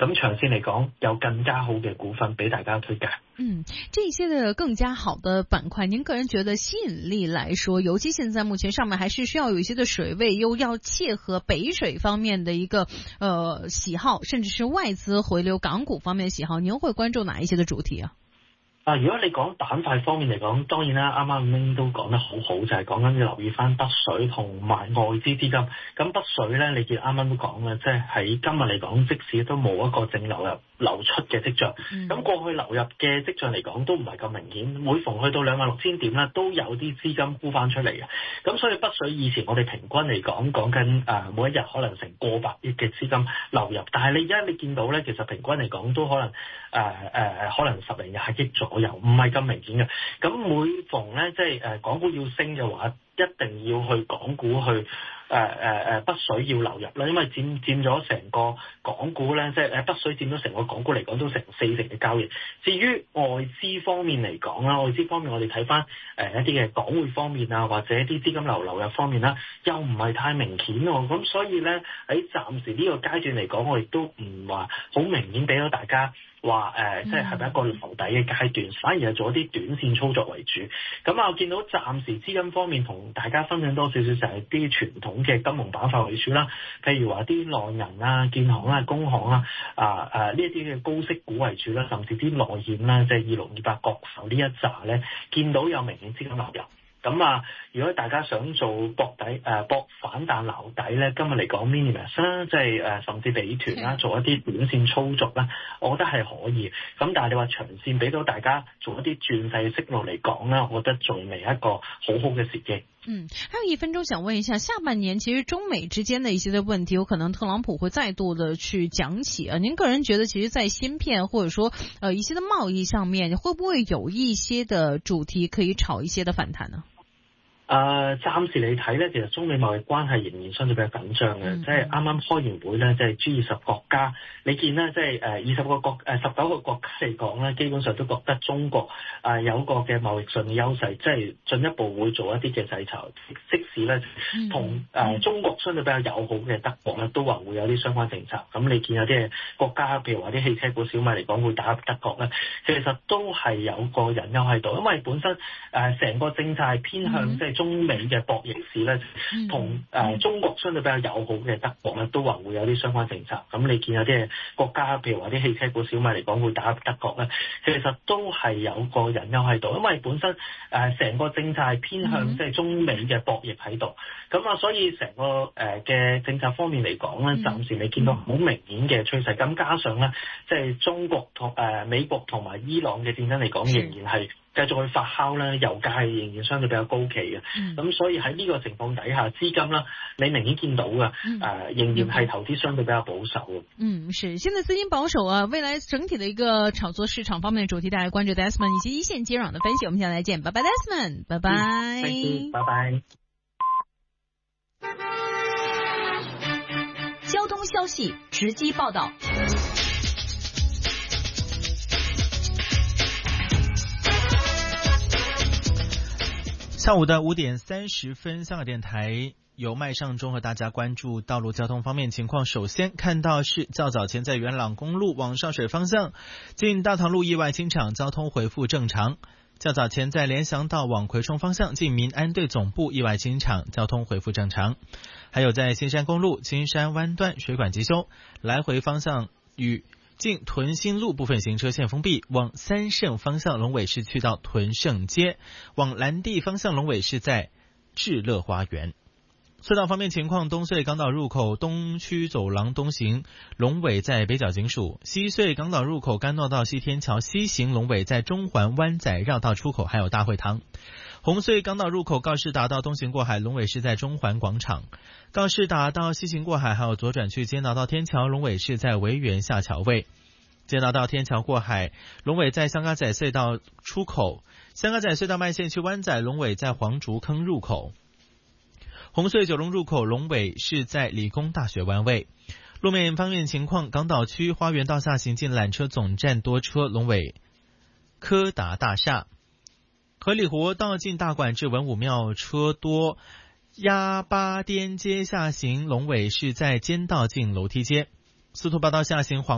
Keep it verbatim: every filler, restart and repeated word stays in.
咁長線嚟講有更加好嘅股份俾大家推介。 嗯，這些的更加好的板塊，您個人覺得吸引力來說，尤其現在目前上面還是需要有一些的水位，又要切合北水方面的一個呃喜好，甚至是外資回流港股方面的喜好，您會關注哪一些的主題啊？ 啊，如果你講板塊方面嚟講，當然啦，啱啱明都講得好好，就係講緊要留意翻北水同埋外資資金。咁北水咧，你見啱啱都講啦，即係喺今日嚟講，即使都冇一個淨流入流出嘅跡象。咁、嗯、過去流入嘅跡象嚟講都唔係咁明顯，每逢去到兩萬六千點咧，都有啲資金沽翻出嚟嘅。咁所以北水以前我哋平均嚟講講緊誒每一日可能成過百億嘅資金流入，但係你而家你見到咧，其實平均嚟講都可能誒誒、呃、可能十零廿億左右，唔係咁明顯嘅。咁每逢咧即係誒港股要升嘅話，一定要去港股去。誒誒誒北水要流入啦，因為佔佔咗成個港股咧，即係誒北水佔咗成個港股嚟講都成四成嘅交易。至於外資方面嚟講啦，外資方面我哋睇翻誒一啲嘅港匯方面啊，或者一啲資金流流入方面啦，又唔係太明顯喎。咁所以咧喺暫時呢個階段嚟講，我亦都唔話好明顯俾到大家。話誒、呃，即係係咪一個留底嘅階段，反而係做一啲短線操作為主。咁啊，我見到暫時資金方面同大家分享多少少就係啲傳統嘅金融板塊為主啦，譬如話啲內銀啊、建行啊、工行啊、啊啊呢一啲嘅高息股為主啦，甚至啲內險啦，即係二六二八國壽呢一紮咧，見到有明顯資金流入。咁啊，如果大家想做博底誒、呃、博反彈撈底咧，今日嚟講 Minimax 啦，即係誒甚至美團啦，做一啲短線操作啦，我覺得係可以。咁但係你話長線俾到大家做一啲轉勢息路嚟講咧，我覺得仲未一個好好嘅時機。 嗯，還有一分鐘想問一下，下半年其實中美之間的一些的問題，有可能特朗普會再度的去講起啊。您個人覺得，其實在芯片或者說呃一些的貿易上面，會不會有一些的主題可以炒一些的反彈呢？ 誒、呃，暫時嚟睇咧，其實中美貿易關係仍然相對比較緊張嘅，嗯、即係啱啱開完會咧，即係 G 二十國家，你見咧，即係誒二十個國誒十九個國家嚟講咧，基本上都覺得中國誒、呃、有個嘅貿易上嘅優勢，即係進一步會做一啲嘅制裁，即使咧同誒、呃、中國相對比較友好嘅德國咧，都話會有啲相關政策。咁你見有啲國家，譬如話啲汽車股小米嚟講會打德國咧，其實都係有個隱憂喺度，因為本身誒成、呃、個政策係偏向即係、嗯。中美嘅博弈市咧，同誒、呃、中國相對比較友好嘅德國咧，都話會有啲相關政策。咁你見有啲國家，譬如話啲汽車股小米嚟講會打德國咧，其實都係有個隱憂喺度，因為本身誒成、呃、個政策係偏向即係、就是、中美嘅博弈喺度。咁啊，所以成個誒嘅、呃、政策方面嚟講咧，暫時未見到好明顯嘅趨勢。咁加上咧，即、就、係、是、中國同誒、呃、美國同埋伊朗嘅戰爭嚟講，仍然係繼續去發酵咧，油價係仍然相對比較高企嘅，咁、嗯、所以喺呢個情況底下，資金啦，你明顯見到嘅，誒、嗯呃、仍然係投資相對比較保守嘅。嗯， 是，現在資金保守啊，未來整體的一個炒作市場方面的主題，大家關注 Desmond 以及一線接壤的分析，我們下來見，拜拜 Desmond， 拜拜， 嗯、拜拜。 交通消息直擊報道。 下午的五點三十分，香港電台由麥尚中和大家關注道路交通方面情況。首先看到是較早前在元朗公路往上水方向近大棠路意外清場，交通恢復正常。較早前在聯翔道往葵涌方向近民安隊總部意外清場，交通恢復正常。還有在新山公路金山灣段水管急修，來回方向與近屯新路部分行車線封閉，往三聖方向龍尾是去到屯聖街，往藍地方向龍尾是在智樂花園。隧道方面情況，東隧港島入口東區走廊東行龍尾在北角警署，西隧港島入口干諾道西天橋西行龍尾在中環灣仔繞道出口，還有大會堂。紅隧港島入口告士打道東行過海龍尾是在中環廣場，告士打道西行過海還有左轉去堅道道天橋龍尾是在維園下橋位，堅道道天橋過海龍尾在香港仔隧道出口，香港仔隧道慢線去灣仔龍尾在黃竹坑入口。紅隧九龍入口龍尾是在理工大學灣位。路面方面情況，港島區花園道下行近纜車總站多車龍尾柯達大廈，荷里活道近大館至文武廟車多，鴨巴甸街下行龍尾是在堅道近樓梯街，司徒拔道下行黃